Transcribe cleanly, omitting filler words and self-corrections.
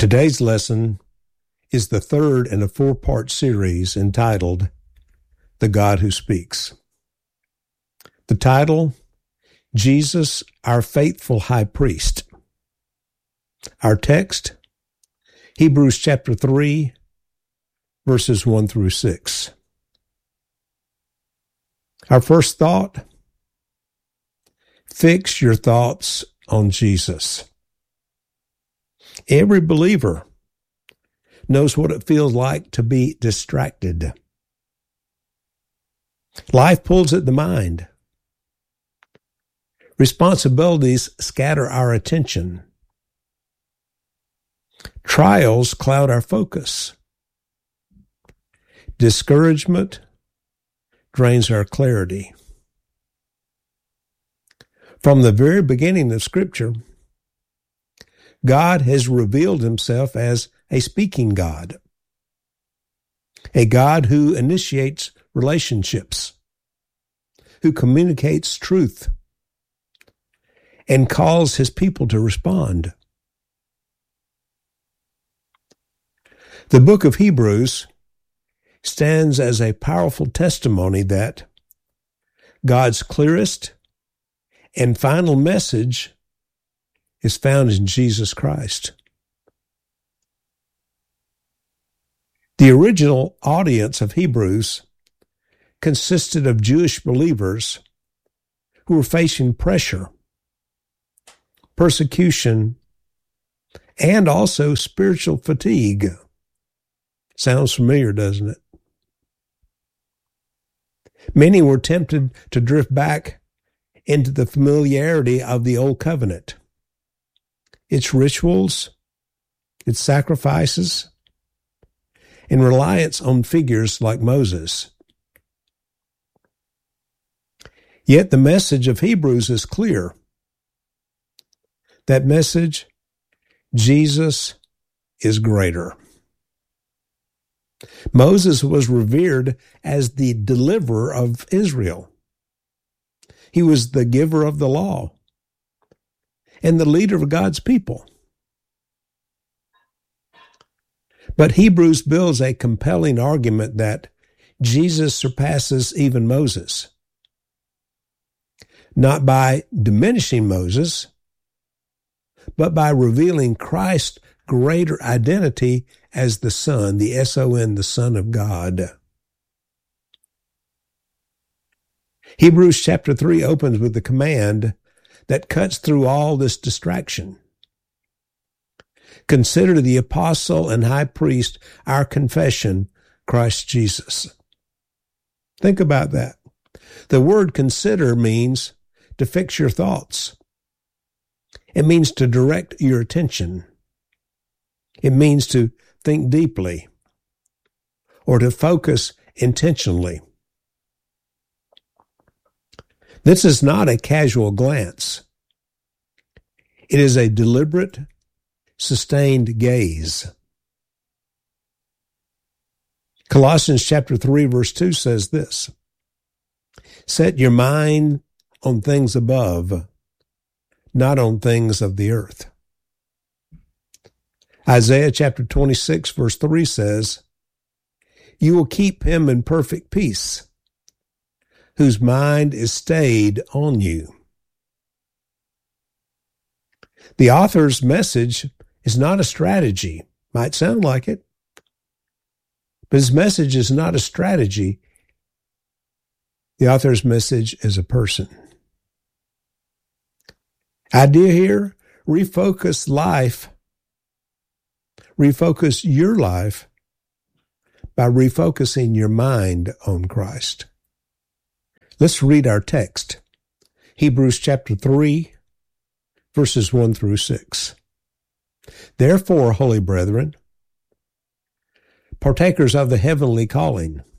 Today's lesson is the third in a four-part series entitled, The God Who Speaks. The title, Jesus, Our Faithful High Priest. Our text, Hebrews chapter 3, verses 1 through 6. Our first thought, fix your thoughts on Jesus. Every believer knows what it feels like to be distracted. Life pulls at the mind. Responsibilities scatter our attention. Trials cloud our focus. Discouragement drains our clarity. From the very beginning of Scripture, God has revealed himself as a speaking God, a God who initiates relationships, who communicates truth, and calls his people to respond. The book of Hebrews stands as a powerful testimony that God's clearest and final message is found in Jesus Christ. The original audience of Hebrews consisted of Jewish believers who were facing pressure, persecution, and also spiritual fatigue. Sounds familiar, doesn't it? Many were tempted to drift back into the familiarity of the Old Covenant, its rituals, its sacrifices, and reliance on figures like Moses. Yet the message of Hebrews is clear. That message, Jesus is greater. Moses was revered as the deliverer of Israel. He was the giver of the law and the leader of God's people. But Hebrews builds a compelling argument that Jesus surpasses even Moses, not by diminishing Moses, but by revealing Christ's greater identity as the Son, the S-O-N, the Son of God. Hebrews chapter 3 opens with the command that cuts through all this distraction. Consider the apostle and high priest, our confession, Christ Jesus. Think about that. The word consider means to fix your thoughts. It means to direct your attention. It means to think deeply or to focus intentionally. This is not a casual glance. It is a deliberate, sustained gaze. Colossians chapter 3 verse 2 says this, set your mind on things above, not on things of the earth. Isaiah chapter 26 verse 3 says, you will keep him in perfect peace, whose mind is stayed on you. The author's message is not a strategy. Might sound like it, but his message is not a strategy. The author's message is a person. Idea here, refocus your life by refocusing your mind on Christ. Let's read our text, Hebrews chapter 3, verses 1 through 6. Therefore, holy brethren, partakers of the heavenly calling,